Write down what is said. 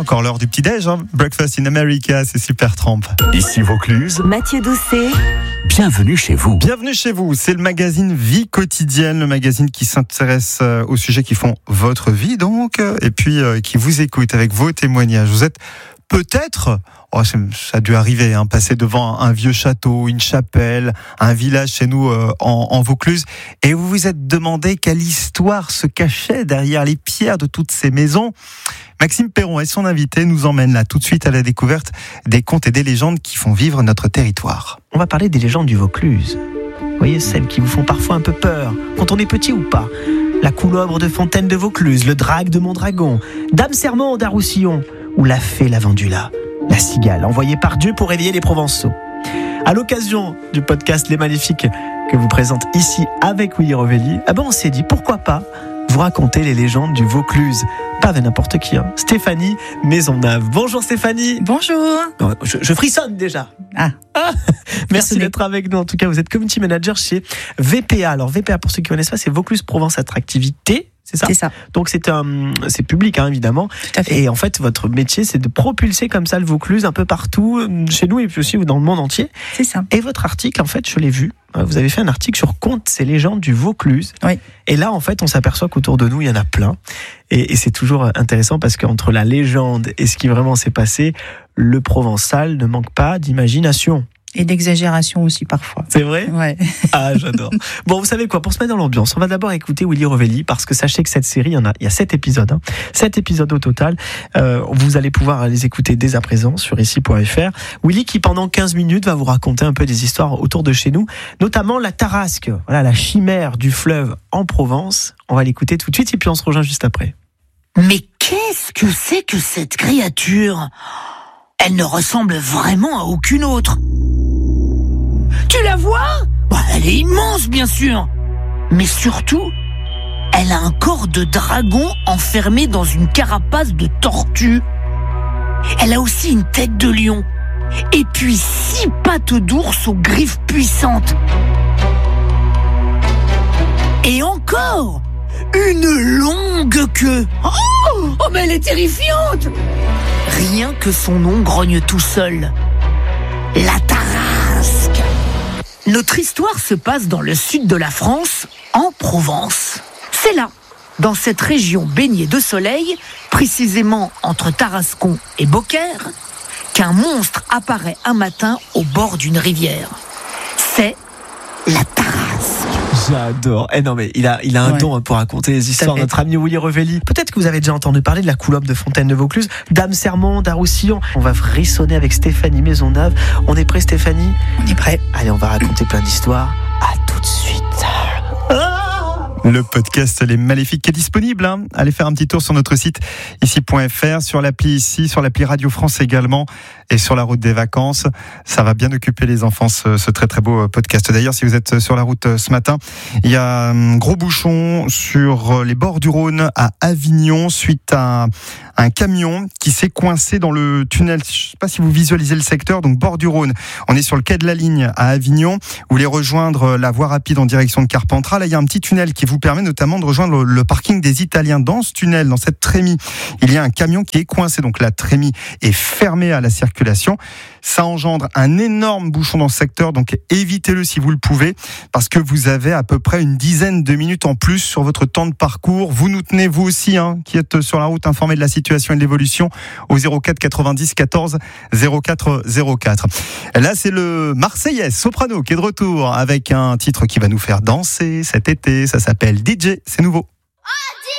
encore l'heure du petit-déj, hein. Breakfast in America, c'est Supertramp. Ici Vaucluse. Mathieu Doucet. Bienvenue chez vous. Bienvenue chez vous, c'est le magazine Vie Quotidienne, le magazine qui s'intéresse aux sujets qui font votre vie donc, et puis qui vous écoute avec vos témoignages. Vous êtes peut-être, ça a dû arriver, passer devant un vieux château, une chapelle, un village chez nous en Vaucluse, et vous vous êtes demandé quelle histoire se cachait derrière les pierres de toutes ces maisons. Maxime Perron et son invité nous emmènent là tout de suite à la découverte des contes et des légendes qui font vivre notre territoire. On va parler des légendes du Vaucluse. Vous voyez, celles qui vous font parfois un peu peur, quand on est petit ou pas. La couleuvre de Fontaine de Vaucluse, le drague de Mondragon, Dame Serment d'Aroussillon, ou la fée Lavandula, la cigale envoyée par Dieu pour réveiller les Provençaux. À l'occasion du podcast Les Maléfiques que vous présente ici avec Willy Rovelli, on s'est dit pourquoi pas vous raconter les légendes du Vaucluse. Pas avec n'importe qui, Stéphanie Maisonnave. Bonjour Stéphanie. Bonjour. Je frissonne déjà. Merci d'être avec nous. En tout cas, vous êtes community manager chez VPA. Alors VPA, pour ceux qui ne connaissent pas, c'est Vaucluse Provence Attractivité. C'est ça ? C'est ça. Donc c'est public, évidemment. Tout à fait. Et en fait, votre métier, c'est de propulser comme ça le Vaucluse un peu partout, chez nous et puis aussi dans le monde entier. C'est ça. Et votre article, en fait, je l'ai vu. Vous avez fait un article sur Contes et légendes du Vaucluse. Oui. Et là, en fait, on s'aperçoit qu'autour de nous, il y en a plein. Et c'est toujours intéressant parce qu'entre la légende et ce qui vraiment s'est passé, le provençal ne manque pas d'imagination. Et d'exagération aussi parfois. C'est vrai ? Ouais. Ah, j'adore. Bon, vous savez quoi, pour se mettre dans l'ambiance, on va d'abord écouter Willy Rovelli, parce que sachez que cette série, il y a 7 épisodes. 7 épisodes au total. Vous allez pouvoir les écouter dès à présent sur ici.fr. Willy qui, pendant 15 minutes, va vous raconter un peu des histoires autour de chez nous, notamment la tarasque, voilà, la chimère du fleuve en Provence. On va l'écouter tout de suite et puis on se rejoint juste après. Mais qu'est-ce que c'est que cette créature ? Elle ne ressemble vraiment à aucune autre. Tu la vois ? Elle est immense, bien sûr. Mais surtout, elle a un corps de dragon enfermé dans une carapace de tortue. Elle a aussi une tête de lion. Et puis 6 pattes d'ours aux griffes puissantes. Et encore, une longue queue. Oh, mais elle est terrifiante. Rien que son nom grogne tout seul. La Tarasque. Notre histoire se passe dans le sud de la France, en Provence. C'est là, dans cette région baignée de soleil, précisément entre Tarascon et Beaucaire, qu'un monstre apparaît un matin au bord d'une rivière. C'est la Tarasque. J'adore. Non mais il a un don pour raconter les histoires. Notre ami Willy Rovelli. Peut-être que vous avez déjà entendu parler de la couleuvre de Fontaine de Vaucluse, Dame Serment d'Aroussillon. On va frissonner avec Stéphanie Maisonnave. On est prêt, Stéphanie ? On est prêt. Allez, on va raconter plein d'histoires. À tout de suite. Le podcast Les Maléfiques est disponible. Allez faire un petit tour sur notre site ici.fr, sur l'appli ici, sur l'appli Radio France également, et sur la route des vacances. Ça va bien occuper les enfants, ce très très beau podcast. D'ailleurs, si vous êtes sur la route ce matin, il y a un gros bouchon sur les bords du Rhône à Avignon suite à un camion qui s'est coincé dans le tunnel. Je ne sais pas si vous visualisez le secteur, donc bord du Rhône. On est sur le quai de la Ligne à Avignon. Vous voulez rejoindre la voie rapide en direction de Carpentras. Là, il y a un petit tunnel qui vous permet notamment de rejoindre le parking des Italiens. Dans ce tunnel, dans cette trémie, il y a un camion qui est coincé. Donc la trémie est fermée à la circulation. Ça engendre un énorme bouchon dans ce secteur. Donc évitez-le si vous le pouvez, parce que vous avez à peu près une dizaine de minutes en plus sur votre temps de parcours. Vous nous tenez, vous aussi, qui êtes sur la route, informés de la situation et de l'évolution au 04 90 14 04 04. Là, c'est le Marseillais Soprano qui est de retour avec un titre qui va nous faire danser cet été. Ça s'appelle DJ, c'est nouveau.